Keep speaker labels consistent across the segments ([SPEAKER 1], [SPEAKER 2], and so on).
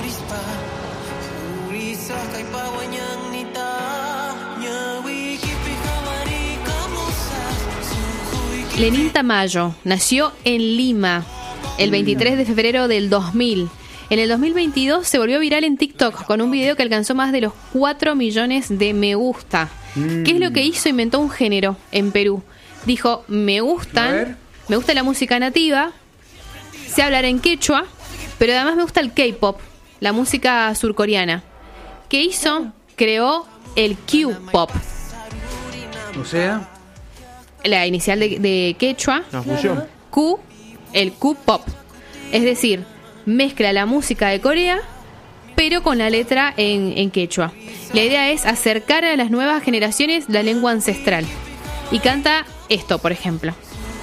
[SPEAKER 1] Lenín Tamayo nació en Lima el 23 de febrero del 2000. En el 2022 se volvió viral en TikTok con un video que alcanzó más de los 4 millones de me gusta. ¿Qué es lo que hizo? Inventó un género en Perú. Dijo, me gusta la música nativa, sé hablar en quechua, pero además me gusta el K-pop, la música surcoreana. ¿Qué hizo? Creó el Q-pop.
[SPEAKER 2] O sea,
[SPEAKER 1] la inicial de quechua,
[SPEAKER 3] fusión.
[SPEAKER 1] Q, el Q-pop. Es decir, mezcla la música de Corea, pero con la letra en quechua. La idea es acercar a las nuevas generaciones la lengua ancestral. Y canta esto, por ejemplo.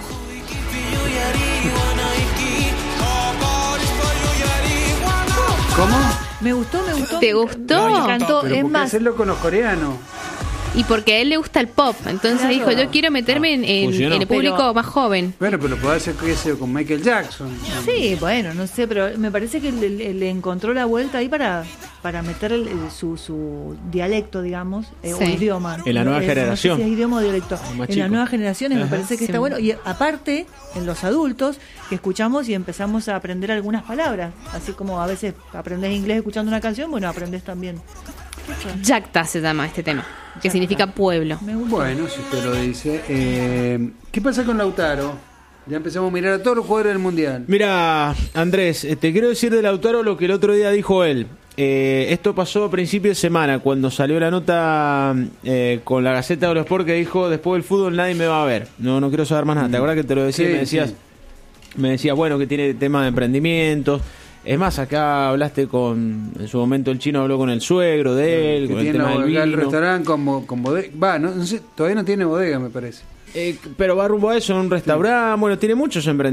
[SPEAKER 2] ¿cómo?
[SPEAKER 4] Me gustó.
[SPEAKER 1] ¿Te gustó?
[SPEAKER 4] Me encantó.
[SPEAKER 2] Pero
[SPEAKER 4] Es
[SPEAKER 2] ¿por qué
[SPEAKER 4] más,
[SPEAKER 2] hacerlo con los coreanos?
[SPEAKER 1] Y porque a él le gusta el pop. Entonces
[SPEAKER 4] Claro.
[SPEAKER 1] dijo, yo quiero meterme en
[SPEAKER 3] funcionó.
[SPEAKER 1] el público
[SPEAKER 4] Pero-
[SPEAKER 1] más joven.
[SPEAKER 2] Bueno, pero lo puede hacer con Michael Jackson.
[SPEAKER 4] sí, bueno, no sé, pero me parece que le encontró la vuelta ahí para meter su dialecto, digamos, o
[SPEAKER 1] Sí.
[SPEAKER 4] idioma.
[SPEAKER 3] En la nueva
[SPEAKER 4] No
[SPEAKER 3] generación.
[SPEAKER 4] sé si es idioma o dialecto.
[SPEAKER 3] Más
[SPEAKER 4] En
[SPEAKER 3] chico.
[SPEAKER 4] las nuevas generaciones me
[SPEAKER 3] Ajá.
[SPEAKER 4] parece que
[SPEAKER 1] Sí.
[SPEAKER 4] está bueno. Y aparte, en los adultos, que escuchamos y empezamos a aprender algunas palabras. Así como a veces aprendés inglés escuchando una canción, bueno, aprendés también.
[SPEAKER 1] Yacta se llama este tema, que significa pueblo.
[SPEAKER 4] Me gusta.
[SPEAKER 2] Bueno, si usted lo dice. ¿Qué pasa con Lautaro? Ya empezamos a mirar a todos los jugadores del Mundial.
[SPEAKER 3] Mira, Andrés, te quiero decir de Lautaro lo que el otro día dijo él. Esto pasó a principio de semana, cuando salió la nota con la Gaceta de los Sport, que dijo, después del fútbol nadie me va a ver. No quiero saber más nada. ¿Te acuerdas que te lo decía?
[SPEAKER 2] Sí,
[SPEAKER 3] Y me decías, bueno, que tiene tema de emprendimientos. Es más, acá hablaste en su momento el chino habló con el suegro de él,
[SPEAKER 2] Que
[SPEAKER 3] con el
[SPEAKER 2] tiene
[SPEAKER 3] tema del
[SPEAKER 2] acá el
[SPEAKER 3] vino.
[SPEAKER 2] restaurante con bodega. Va, no sé, todavía no tiene bodega, me parece.
[SPEAKER 3] Pero va rumbo a eso, en un restaurante. Bueno, tiene muchos emprendimientos.